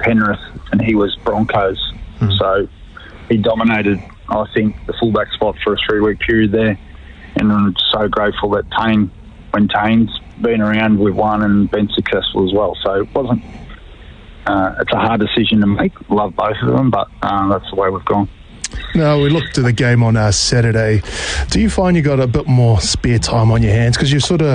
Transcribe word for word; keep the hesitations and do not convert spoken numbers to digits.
Penrith, and he was Broncos. Mm. So he dominated, I think, the fullback spot for a three-week period there. And I'm so grateful that Tane, when Tane's been around, we've won and been successful as well. So it wasn't, uh, it's a hard decision to make. Love both of them, but uh, that's the way we've gone. Now, we looked at the game on uh, Saturday. Do you find you got a bit more spare time on your hands? Because you sort of